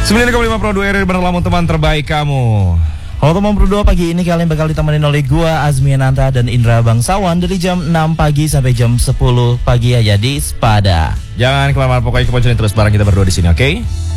9,5 Pro 2 RRI bersama teman terbaik kamu. Halo teman Pro 2, pagi ini kalian bakal ditemenin oleh gua Azmi Nanta dan Indra Bangsawan dari jam 6 pagi sampai jam 10 pagi aja di Spada. Jangan kelamaan, pokoknya keponconin terus bareng kita berdua di sini, oke?